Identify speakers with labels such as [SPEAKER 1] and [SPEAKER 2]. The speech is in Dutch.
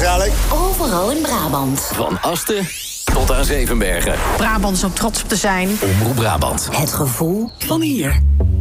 [SPEAKER 1] dadelijk.
[SPEAKER 2] Overal in Brabant.
[SPEAKER 3] Van Asten tot aan Zevenbergen.
[SPEAKER 4] Brabant is om trots op te zijn.
[SPEAKER 3] Omroep Brabant.
[SPEAKER 2] Het gevoel van hier.